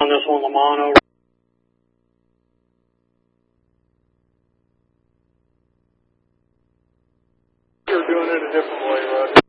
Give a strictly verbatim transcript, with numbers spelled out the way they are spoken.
On this one, Lamont, over. You're doing it a different way, Roger.